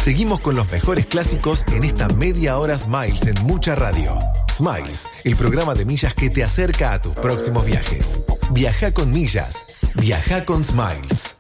Seguimos con los mejores clásicos en esta media hora Smiles en Mucha Radio. Smiles, el programa de millas que te acerca a tus próximos viajes. Viaja con millas. Viaja con Smiles.